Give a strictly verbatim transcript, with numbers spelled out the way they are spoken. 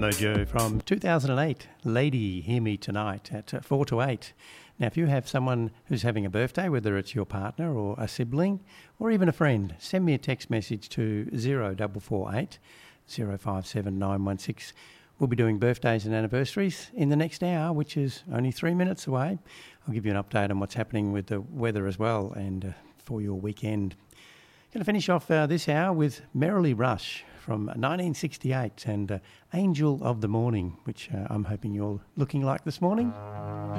Mojo from two thousand eight, Lady Hear Me Tonight at uh, four to eight. Now, if you have someone who's having a birthday, whether it's your partner or a sibling or even a friend, send me a text message to zero four four eight, zero five seven nine one six. We'll be doing birthdays and anniversaries in the next hour, which is only three minutes away. I'll give you an update on what's happening with the weather as well and uh, for your weekend. Going to finish off uh, this hour with Merrily Rush from nineteen sixty-eight and uh, Angel of the Morning, which uh, I'm hoping you're looking like this morning.